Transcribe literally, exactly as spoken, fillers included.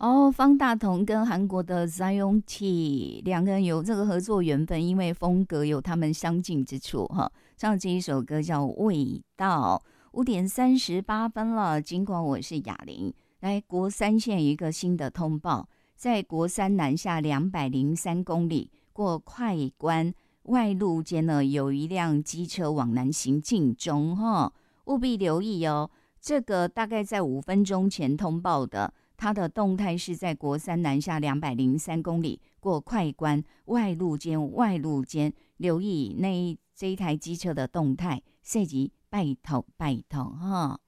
哦，方大同跟韩国的 Zion T 两个人有这个合作缘分，因为风格有他们相近之处哈。唱这一首歌叫《味道》，五点三十八分了。尽管我是哑铃，来国三县有一个新的通报，在国三南下两百零三公里过快关外路间呢，有一辆机车往南行进中哈，务必留意哦。这个大概在五分钟前通报的。它的动态是在国三南下两百零三公里过快关外路间，外路间留意那这一台机车的动态，涉及拜托拜托哈。